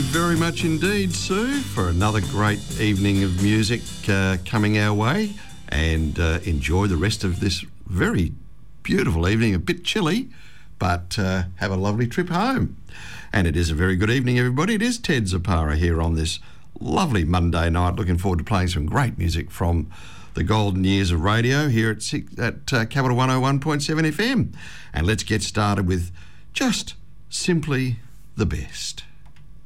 very much indeed, Sue, for another great evening of music coming our way, and enjoy the rest of this very beautiful evening. A bit chilly, but have a lovely trip home. And it is a very good evening, everybody. It is Ted Zapara here on this lovely Monday night. Looking forward to playing some great music from the golden years of radio here at Capital 101.7 FM. And let's get started with just simply the best.